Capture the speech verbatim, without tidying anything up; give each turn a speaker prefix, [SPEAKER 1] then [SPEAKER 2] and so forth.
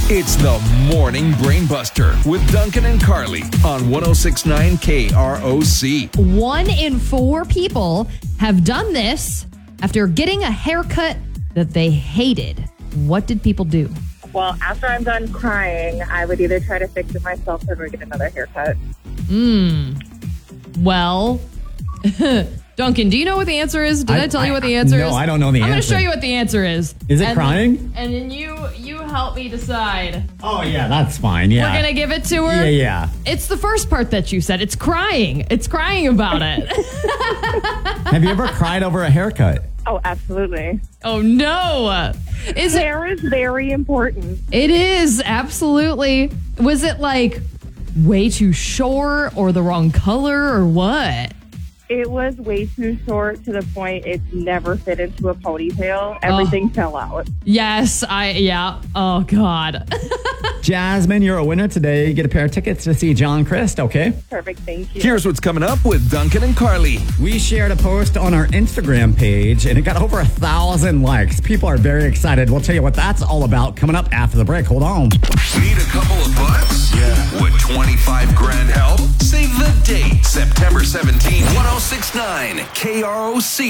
[SPEAKER 1] It's the Morning Brainbuster with Duncan and Carly on one oh six point nine K R O C.
[SPEAKER 2] One in four people have done this after getting a haircut that they hated. What did people do?
[SPEAKER 3] Well, after I'm done crying, I would either try to fix it myself or get another haircut.
[SPEAKER 2] Mmm. Well, Duncan, do you know what the answer is? Did I, I tell you what the answer
[SPEAKER 4] no,
[SPEAKER 2] is?
[SPEAKER 4] No, I don't know the
[SPEAKER 2] I'm
[SPEAKER 4] answer.
[SPEAKER 2] I'm going to show you what the answer is.
[SPEAKER 4] Is it
[SPEAKER 2] and
[SPEAKER 4] crying?
[SPEAKER 2] Then, and then you you help me decide.
[SPEAKER 4] Oh, yeah, that's fine. Yeah.
[SPEAKER 2] We're going to give it to her?
[SPEAKER 4] Yeah, yeah.
[SPEAKER 2] It's the first part that you said. It's crying. It's crying about it.
[SPEAKER 4] Have you ever cried over a haircut?
[SPEAKER 3] Oh, absolutely.
[SPEAKER 2] Oh, no. Is it?
[SPEAKER 3] Hair is very important.
[SPEAKER 2] It is, absolutely. Was it like way too short or the wrong color or what?
[SPEAKER 3] It was way too short to the point it never fit into a ponytail. Everything
[SPEAKER 2] Oh.
[SPEAKER 3] fell out.
[SPEAKER 2] Yes, I, yeah. Oh, God.
[SPEAKER 4] Jasmine, you're a winner today. You get a pair of tickets to see John Christ, okay?
[SPEAKER 3] Perfect, thank you.
[SPEAKER 1] Here's what's coming up with Duncan and Carly.
[SPEAKER 4] We shared a post on our Instagram page, and it got over a thousand likes. People are very excited. We'll tell you what that's all about coming up after the break. Hold on.
[SPEAKER 1] Need a couple of bucks?
[SPEAKER 4] Yeah.
[SPEAKER 1] Would twenty-five grand help? Save the date, September seventeenth, one oh six point nine K R O C.